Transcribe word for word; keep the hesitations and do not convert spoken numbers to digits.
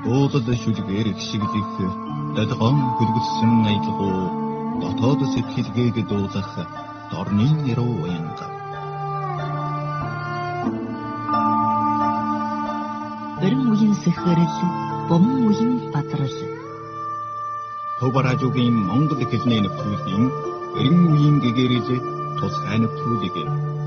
Уулал шүлгээр ихшиглэх долгоон хөлгөссөн аялгуу дотоод сэтгэлгээг дуулах дорны нэрүү уянга. Өрн үеийн сэхэрэл, бомн үеийн бадрал. Төв радиогийн Монгол хэлний нэвтрүүлгийн Өрн үеийн гэгэрэл тусгай нэвтрүүлэг.